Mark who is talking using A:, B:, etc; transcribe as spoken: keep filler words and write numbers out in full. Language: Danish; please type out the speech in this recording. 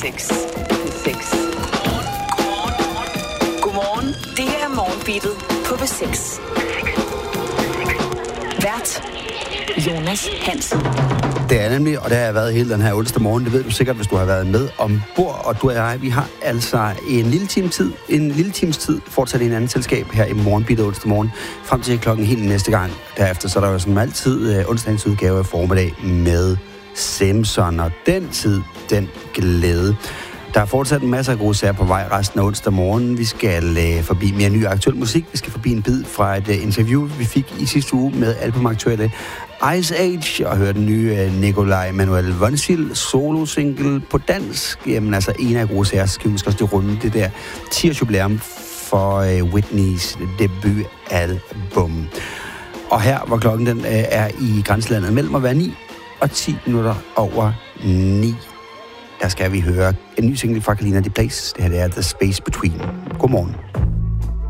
A: seks. seks. Godmorgen. Det her er Morgenbeatet på B seks. Vært Jonas Hansen.
B: Det er nemlig, og det har jeg været hele den her onsdag morgen. Det ved du sikkert, hvis du har været med ombord. Og du og jeg, vi har altså en lille times tid, en lille times tid fortsat i en anden selskab her i Morgenbeatet onsdag morgen. Frem til klokken helt næste gang. Derefter så er der jo som altid uh, onsdagens udgave af formiddag med Simpson. Og den tid, den glæde. Der er fortsat en masse af gode sager på vej resten af onsdag morgen. Vi skal uh, forbi mere ny aktuel musik. Vi skal forbi en bid fra et uh, interview, vi fik i sidste uge med albumaktuelle Ice Age, og høre den nye uh, Nikolaj Manuel Vonsil solo-single på dansk. Jamen altså, en af gode sager skal vi måske også runde det der ti års jubilæum for uh, Whitneys debutalbum. Og her, hvor klokken den uh, er i grænselandet mellem at være ni og ti minutter over ni. Der skal vi høre en ny single fra Kalina Displays. Det her det er The Space Between. Godmorgen.